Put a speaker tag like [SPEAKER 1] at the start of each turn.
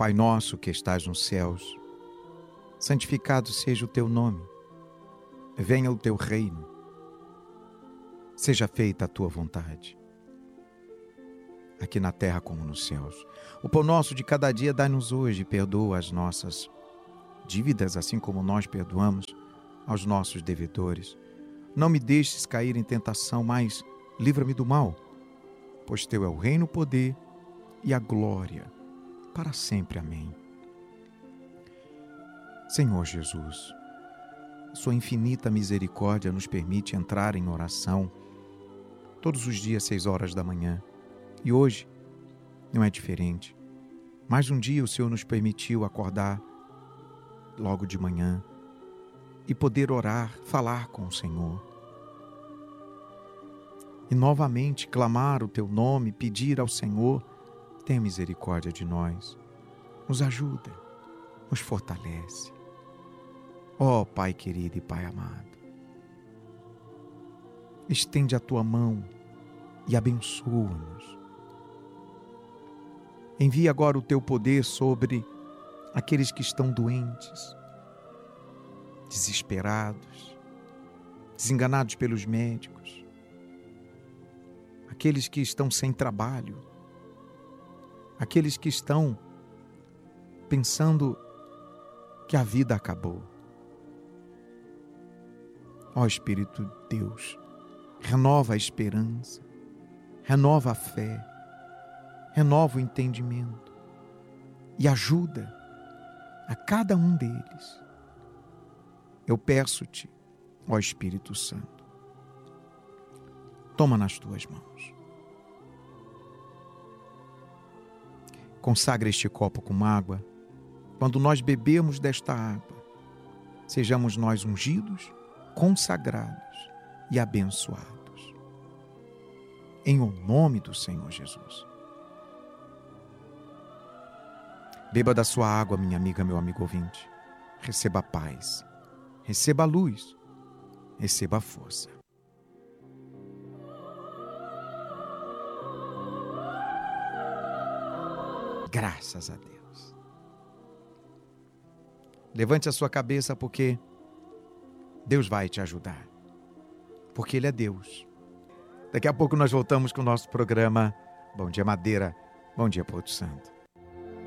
[SPEAKER 1] Pai nosso que estás nos céus, santificado seja o teu nome. Venha o teu reino. Seja feita a tua vontade, aqui na terra como nos céus. O pão nosso de cada dia dai-nos hoje, perdoa as nossas dívidas, assim como nós perdoamos aos nossos devedores. Não me deixes cair em tentação, mas livra-me do mal, pois teu é o reino, o poder e a glória, para sempre. Amém. Senhor Jesus, sua infinita misericórdia nos permite entrar em oração todos os dias, 6 horas da manhã. E hoje não é diferente. Mais um dia o Senhor nos permitiu acordar logo de manhã e poder orar, falar com o Senhor. E novamente clamar o teu nome, pedir ao Senhor: tenha misericórdia de nós, nos ajuda, nos fortalece. Ó Pai querido e Pai amado, estende a tua mão e abençoa-nos. Envia agora o teu poder sobre aqueles que estão doentes, desesperados, desenganados pelos médicos, aqueles que estão sem trabalho, aqueles que estão pensando que a vida acabou. Ó Espírito de Deus, renova a esperança, renova a fé, renova o entendimento e ajuda a cada um deles. Eu peço-te, ó Espírito Santo, toma nas tuas mãos. Consagra este copo com água. Quando nós bebemos desta água, sejamos nós ungidos, consagrados e abençoados. Em o nome do Senhor Jesus. Beba da sua água, minha amiga, meu amigo ouvinte. Receba a paz, receba a luz, receba a força. Graças a Deus. Levante a sua cabeça, porque Deus vai te ajudar. Porque Ele é Deus. Daqui a pouco nós voltamos com o nosso programa Bom Dia Madeira, Bom Dia Porto Santo.